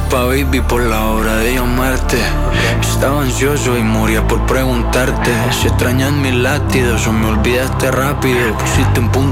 culpa, baby, por la hora de llamarte. Estaba ansioso y moría por preguntarte si extrañas mis latidos o me olvidaste rápido. Pusiste un punto